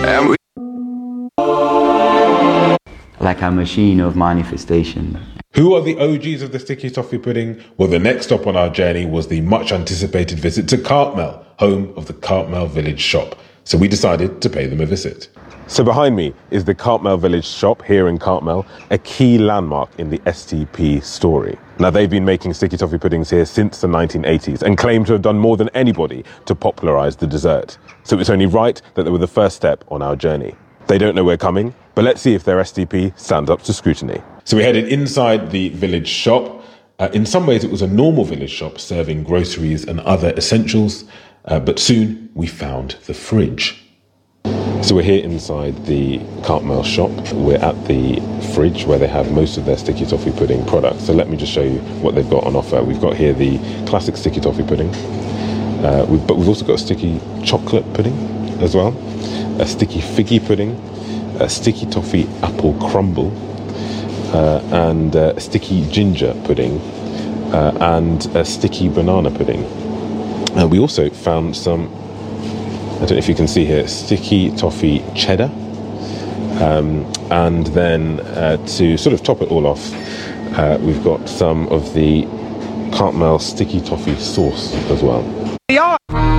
Like a machine of manifestation. Who are the OGs of the sticky toffee pudding? Well, the next stop on our journey was the much anticipated visit to Cartmel, home of the Cartmel Village shop. So we decided to pay them a visit. So behind me is the Cartmel Village shop here in Cartmel, a key landmark in the STP story. Now, they've been making sticky toffee puddings here since the 1980s and claim to have done more than anybody to popularise the dessert. So it's only right that they were the first step on our journey. They don't know we're coming, but let's see if their STP stands up to scrutiny. So we headed inside the village shop. In some ways, it was a normal village shop serving groceries and other essentials, but soon we found the fridge. So we're here inside the Cartmel shop. We're at the fridge where they have most of their sticky toffee pudding products. So let me just show you what they've got on offer. We've got here the classic sticky toffee pudding, but we've also got a sticky chocolate pudding as well, a sticky figgy pudding, a sticky toffee apple crumble, and a sticky ginger pudding, and a sticky banana pudding. And we also found some, I don't know if you can see here, sticky toffee cheddar. And then to sort of top it all off, we've got some of the Cartmel sticky toffee sauce as well.